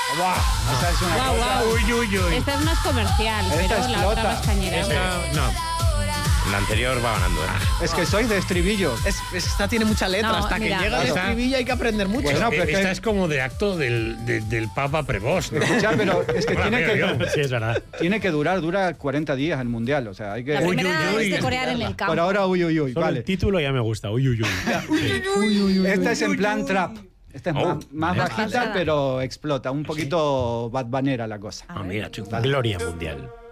¡Buah! Esta es una Guau, cosa... guau. Uy, uy, uy. Esta es más comercial, Esta pero la explota. otra más cañera. No. La anterior va ganando, ¿eh? Es que soy de estribillos. Esta tiene mucha letra. No, Hasta mira. que llega el Esta- estribillo hay que aprender mucho. Bueno, pero es Esta que- es como de acto del Papa Prevost, ¿no? Escuchad, pero es que Hola, tiene amigo, que, Sí, es verdad. tiene que dura 40 días el Mundial. O sea, hay que... La Uy, primera uy, uy. es de corear en el campo. Por ahora, uy, uy, uy. Solo Vale. el título ya me gusta. Uy, uy, uy. Esta es en plan trap. Esta es más bajita, pasada. pero explota. Un poquito Bad Banera la cosa. Ah, mira, chuta. Gloria mundial.